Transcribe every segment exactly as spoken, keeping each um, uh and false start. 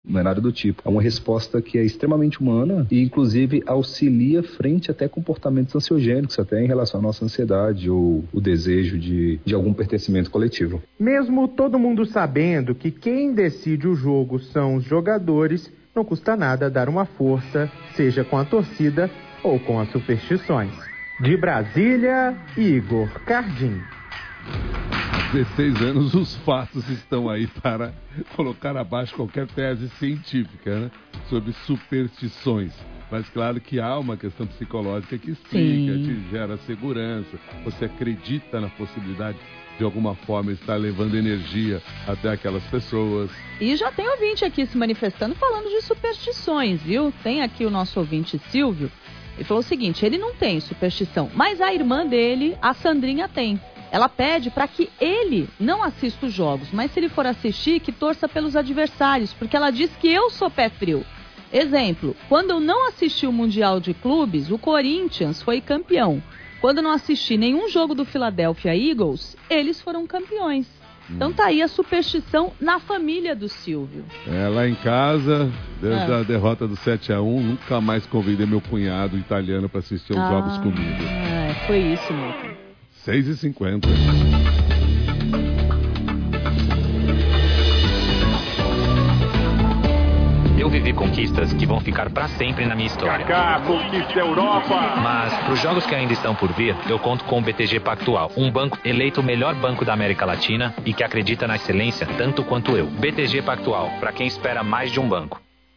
Não é nada do tipo. É uma resposta que é extremamente humana e, inclusive, auxilia frente até comportamentos ansiogênicos, até em relação à nossa ansiedade ou o desejo de, de algum pertencimento coletivo. Mesmo todo mundo sabendo que quem decide o jogo são os jogadores, não custa nada dar uma força, seja com a torcida ou com as superstições. De Brasília, Igor Cardim. Há dezesseis anos os fatos estão aí para colocar abaixo qualquer tese científica, né, sobre superstições. Mas claro que há uma questão psicológica que explica, Sim. te gera segurança, você acredita na possibilidade de alguma forma estar levando energia até aquelas pessoas. E já tem ouvinte aqui se manifestando falando de superstições, viu? Tem aqui o nosso ouvinte Silvio. Ele falou o seguinte, ele não tem superstição, mas a irmã dele, a Sandrinha, tem. Ela pede para que ele não assista os jogos, mas se ele for assistir, que torça pelos adversários, porque ela diz que eu sou pé frio. Exemplo, quando eu não assisti o Mundial de Clubes, o Corinthians foi campeão. Quando eu não assisti nenhum jogo do Philadelphia Eagles, eles foram campeões. Então tá aí a superstição na família do Silvio. É, lá em casa, desde É. a derrota do sete a um, nunca mais convidei meu cunhado italiano para assistir os Ah, jogos comigo. É, foi isso mesmo. seis e cinquenta. Eu vivi conquistas que vão ficar para sempre na minha história. Kaká, conquista a Europa! Mas para os jogos que ainda estão por vir, eu conto com o B T G Pactual, um banco eleito o melhor banco da América Latina e que acredita na excelência tanto quanto eu. B T G Pactual, para quem espera mais de um banco.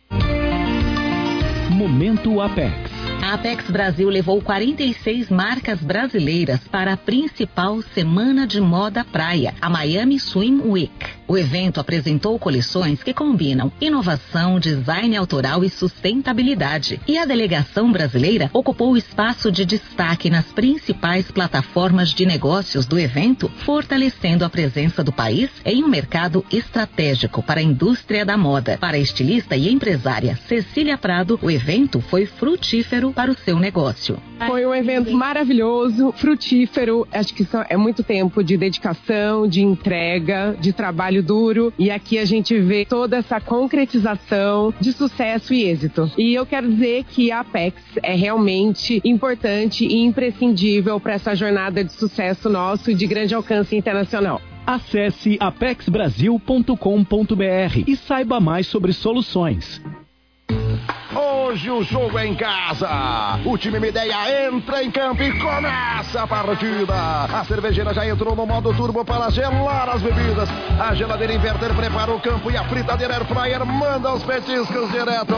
Momento Apex. A Apex Brasil levou quarenta e seis marcas brasileiras para a principal semana de moda praia, a Miami Swim Week. O evento apresentou coleções que combinam inovação, design autoral e sustentabilidade. E a delegação brasileira ocupou o espaço de destaque nas principais plataformas de negócios do evento, fortalecendo a presença do país em um mercado estratégico para a indústria da moda. Para a estilista e empresária Cecília Prado, o evento foi frutífero para o seu negócio. Foi um evento maravilhoso, frutífero. Acho que só é muito tempo de dedicação, de entrega, de trabalho duro. E aqui a gente vê toda essa concretização de sucesso e êxito. E eu quero dizer que a Apex é realmente importante e imprescindível para essa jornada de sucesso nosso e de grande alcance internacional. Acesse apex brasil ponto com ponto b r e saiba mais sobre soluções. Hoje o jogo é em casa. O time Mideia entra em campo e começa a partida. A cervejeira já entrou no modo turbo para gelar as bebidas. A geladeira inverter prepara o campo e a fritadeira air fryer manda os petiscos direto